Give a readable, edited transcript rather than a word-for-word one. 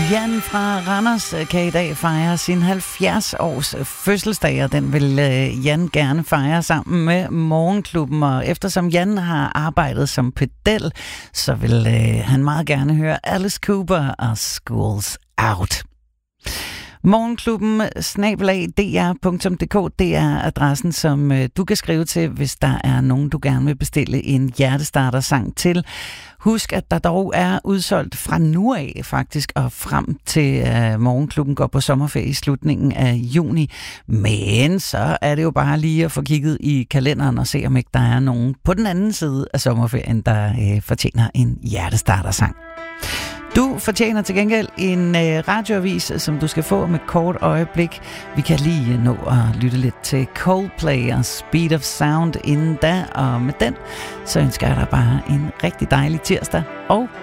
Jan fra Randers kan i dag fejre sin 70-års fødselsdag, og den vil Jan gerne fejre sammen med Morgenklubben. Og eftersom Jan har arbejdet som pedel, så vil han meget gerne høre Alice Cooper og Schools Out. Morgenklubben @dr.dk, det er adressen, som du kan skrive til, hvis der er nogen, du gerne vil bestille en hjertestarter-sang til. Husk, at der dog er udsolgt fra nu af faktisk, og frem til Morgenklubben går på sommerferie i slutningen af juni. Men så er det jo bare lige at få kigget i kalenderen og se, om ikke der er nogen på den anden side af sommerferien, der fortjener en hjertestarter-sang. Du fortjener til gengæld en radioavis, som du skal få med kort øjeblik. Vi kan lige nå at lytte lidt til Coldplay og Speed of Sound inden da, og med den, så ønsker jeg dig bare en rigtig dejlig tirsdag og